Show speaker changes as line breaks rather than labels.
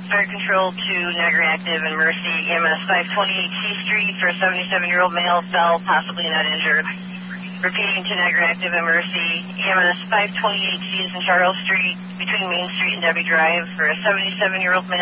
Fire Control to Niagara Active and Mercy, EMS 528 C Street for a 77-year-old male, fell, possibly not injured. Repeating to Niagara Active and Mercy, EMS 528 C is in Charles Street, between Main Street and Debbie Drive for a 77-year-old male.